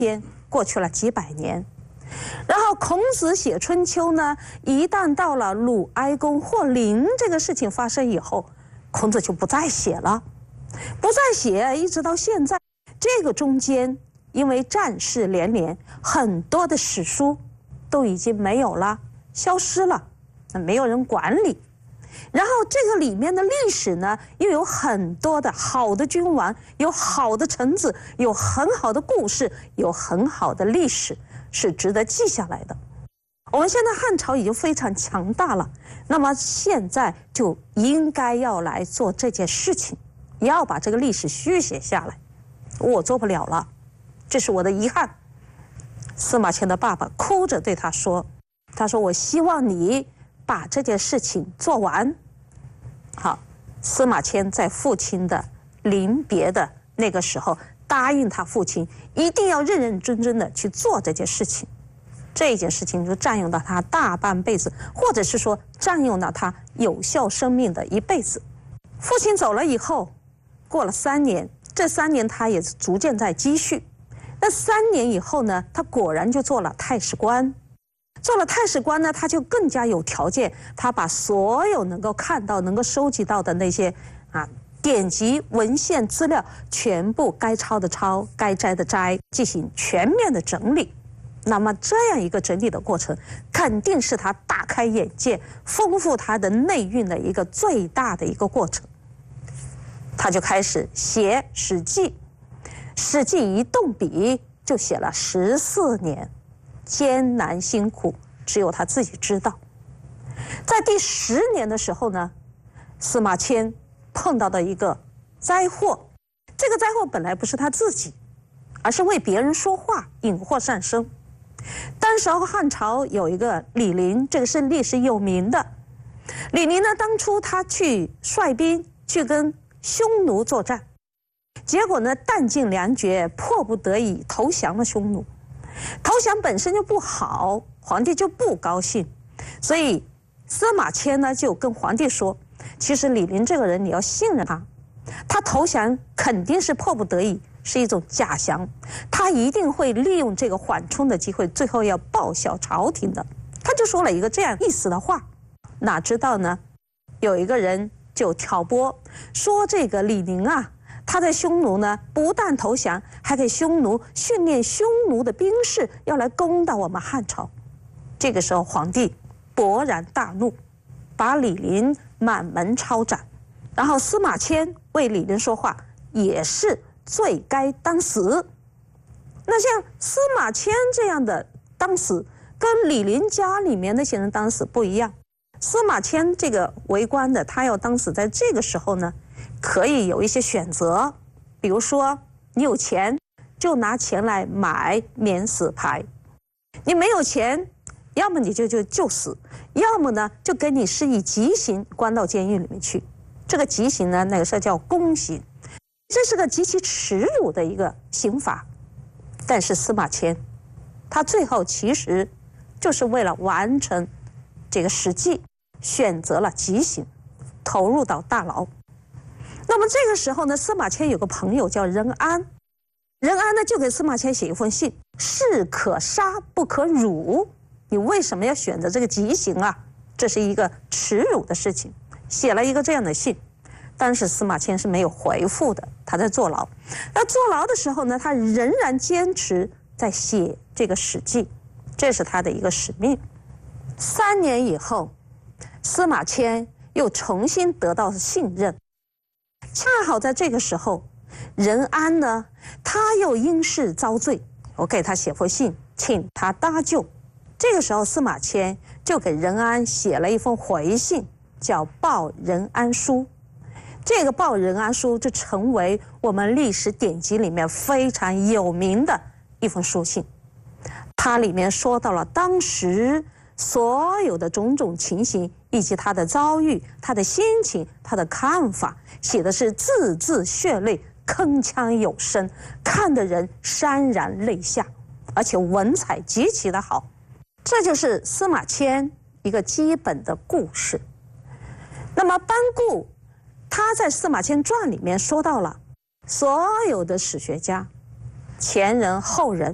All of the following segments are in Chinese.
天过去了几百年。然后孔子写《春秋》呢，一旦到了鲁哀公或陵这个事情发生以后，孔子就不再写了，不再写，一直到现在。这个中间因为战事连连，很多的史书都已经没有了，消失了，没有人管理。然后这个里面的历史呢，又有很多的好的君王，有好的臣子，有很好的故事，有很好的历史，是值得记下来的。我们现在汉朝已经非常强大了，那么现在就应该要来做这件事情，要把这个历史续写下来。我做不了了，这是我的遗憾。司马迁的爸爸哭着对他说：“他说我希望你把这件事情做完。”好，司马迁在父亲的临别的那个时候，答应他父亲一定要认认真真的去做这件事情。这件事情就占用到他大半辈子，或者是说占用到他有效生命的一辈子。父亲走了以后，过了3年，这3年他也逐渐在积蓄。那3年以后呢，他果然就做了太史官。做了太史官呢，他就更加有条件，他把所有能够看到、能够收集到的那些典籍、文献资料，全部该抄的抄，该摘的摘，进行全面的整理。那么这样一个整理的过程，肯定是他大开眼界、丰富他的内蕴的一个最大的一个过程。他就开始写《史记》，《史记》一动笔就写了14年，艰难辛苦，只有他自己知道。在第10年的时候呢，司马迁碰到的一个灾祸，这个灾祸本来不是他自己，而是为别人说话，引祸上身。当时候汉朝有一个李陵，这个是历史有名的。李陵呢，当初他去率兵去跟匈奴作战，结果呢弹尽粮绝，迫不得已投降了匈奴。投降本身就不好，皇帝就不高兴，所以司马迁呢就跟皇帝说，其实李陵这个人你要信任他，他投降肯定是迫不得已，是一种假降，他一定会利用这个缓冲的机会，最后要报效朝廷的。他就说了一个这样意思的话。哪知道呢，有一个人就挑拨说，这个李陵他在匈奴呢不但投降，还给匈奴训练匈奴的兵士，要来攻打我们汉朝。这个时候皇帝勃然大怒，把李陵满门抄斩。然后司马迁为李陵说话，也是罪该当死。那像司马迁这样的当死，跟李陵家里面那些人当死不一样。司马迁这个为官的，他要当死，在这个时候呢，可以有一些选择，比如说你有钱，就拿钱来买免死牌；你没有钱，要么你就死，要么呢就给你施以极刑，关到监狱里面去。这个极刑呢，那个时候叫宫刑，这是个极其耻辱的一个刑罚。但是司马迁，他最后其实就是为了完成这个《史记》，选择了极刑，投入到大牢。那么这个时候呢，司马迁有个朋友叫任安，任安呢就给司马迁写一封信：士可杀不可辱，你为什么要选择这个极刑啊？这是一个耻辱的事情。写了一个这样的信，但是司马迁是没有回复的，他在坐牢。那坐牢的时候呢，他仍然坚持在写这个《史记》，这是他的一个使命。3年以后，司马迁又重新得到信任。恰好在这个时候，任安呢，他又因事遭罪，我给他写封信，请他搭救。这个时候，司马迁就给任安写了一封回信，叫《报任安书》。这个《报任安书》就成为我们历史典籍里面非常有名的一封书信。它里面说到了当时所有的种种情形，以及他的遭遇、他的心情、他的看法，写的是字字血泪，铿锵有声，看的人潸然泪下，而且文采极其的好。这就是司马迁一个基本的故事。那么班固他在《司马迁传》里面说到了，所有的史学家，前人后人，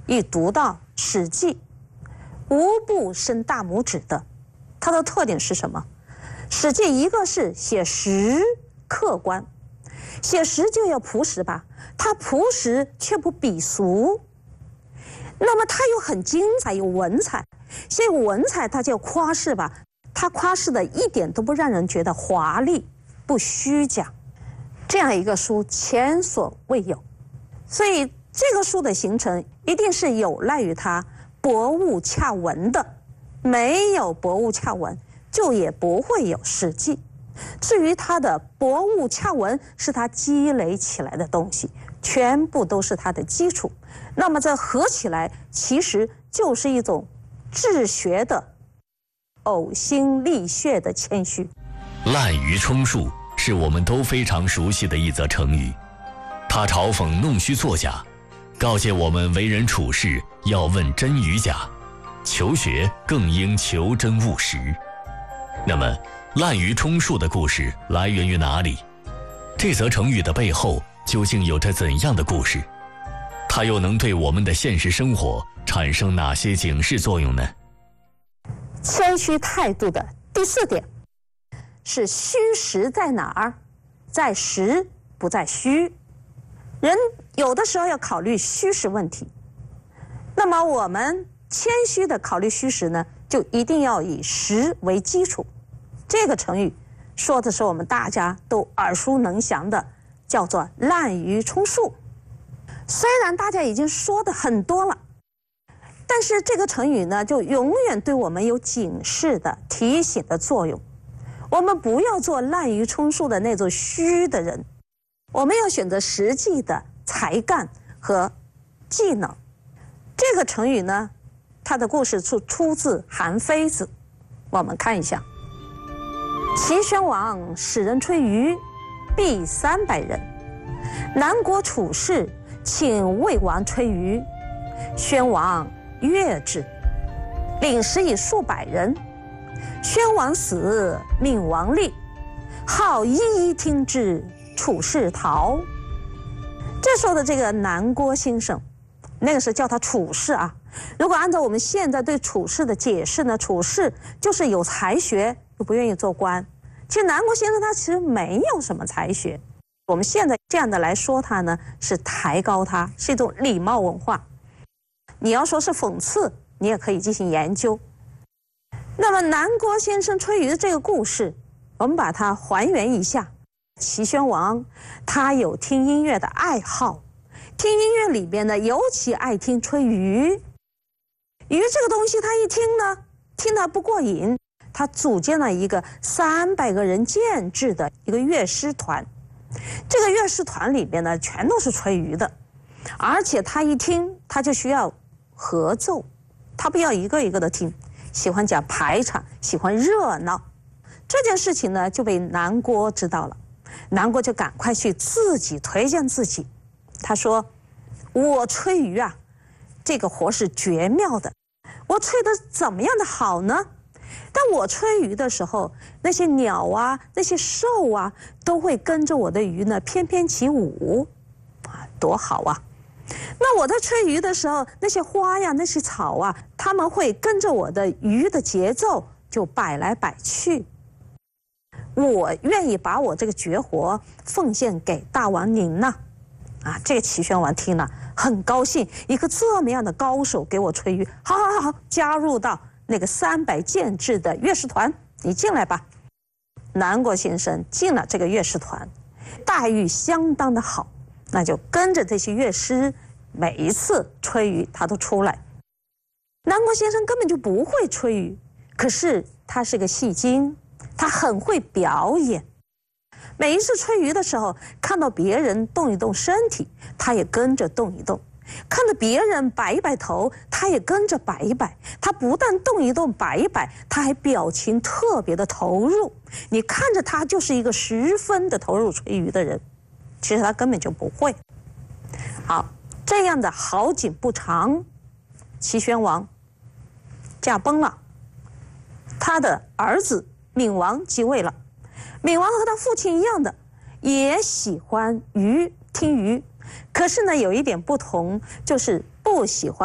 一读到《史记》，无不伸大拇指的。它的特点是什么？《史记》一个是写实客观，写实就要朴实吧，它朴实却不鄙俗。那么它又很精彩，有文采，所以文采它叫夸饰吧，它夸饰的一点都不让人觉得华丽，不虚假。这样一个书前所未有，所以这个书的形成一定是有赖于它博物洽文的，没有博物洽文，就也不会有《史记》。至于它的博物洽文，是它积累起来的东西，全部都是它的基础。那么这合起来，其实就是一种治学的、呕心沥血的谦虚。 滥竽充数是我们都非常熟悉的一则成语，它嘲讽弄虚作假，告诫我们为人处事要问真与假，求学更应求真务实。那么滥竽充数的故事来源于哪里？这则成语的背后究竟有着怎样的故事？它又能对我们的现实生活产生哪些警示作用呢？ 谦虚态度的第4点是虚实在哪儿？在实不在虚。人有的时候要考虑虚实问题，那么我们谦虚的考虑虚实呢，就一定要以实为基础。这个成语说的是我们大家都耳熟能详的，叫做滥竽充数。虽然大家已经说的很多了，但是这个成语呢，就永远对我们有警示的、提醒的作用。我们不要做滥竽充数的那种虚的人，我们要选择实际的才干和技能。这个成语呢，它的故事出自《韩非子》，我们看一下。齐宣王使人吹竽，必300人。南国处士请魏王吹竽，宣王悦之，领食以数百人。宣王死，命王立，好一一听之，处士逃。这时候的这个南郭先生，那个时候叫他处士啊。如果按照我们现在对处士的解释呢，处士就是有才学又不愿意做官。其实南郭先生他其实没有什么才学，我们现在这样的来说他呢，是抬高他，是一种礼貌文化。你要说是讽刺，你也可以进行研究。那么南郭先生吹竽的这个故事，我们把它还原一下。齐宣王他有听音乐的爱好，听音乐里边呢，尤其爱听吹竽。竽这个东西他一听呢，听他不过瘾，他组建了一个300个人建制的一个乐师团。这个乐师团里边呢，全都是吹竽的，而且他一听他就需要合奏，他不要一个一个的听，喜欢讲排场，喜欢热闹。这件事情呢，就被南郭知道了。南郭就赶快去自己推荐自己，他说：“我吹竽啊，这个活是绝妙的。我吹得怎么样的好呢？但我吹竽的时候，那些鸟啊，那些兽啊，都会跟着我的竽呢翩翩起舞，啊，多好啊！那我在吹竽的时候，那些花呀，那些草啊，它们会跟着我的竽的节奏就摆来摆去。我愿意把我这个绝活奉献给大王您呐！”啊，这个齐宣王听了很高兴，一个这么样的高手给我吹竽，好，加入到那个300建制的乐师团，你进来吧。南郭先生进了这个乐师团，待遇相当的好，那就跟着这些乐师，每一次吹竽他都出来。南郭先生根本就不会吹竽，可是他是个戏精，他很会表演。每一次吹竽的时候，看到别人动一动身体，他也跟着动一动；看到别人摆一摆头，他也跟着摆一摆。他不但动一动摆一摆，他还表情特别的投入。你看着他就是一个十分的投入吹竽的人，其实他根本就不会。好，这样的好景不长，齐宣王驾崩了，他的儿子闵王继位了。闵王和他父亲一样的，也喜欢竽，听竽，可是呢，有一点不同，就是不喜欢